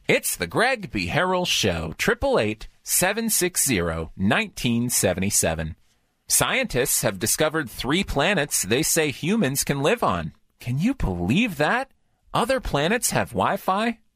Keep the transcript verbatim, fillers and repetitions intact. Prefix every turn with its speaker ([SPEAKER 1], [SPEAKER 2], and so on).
[SPEAKER 1] It's the Greg B. Harrell Show, eight eight eight, seven six zero, one nine seven seven. Scientists have discovered three planets they say humans can live on. Can you believe that? Other planets have Wi-Fi?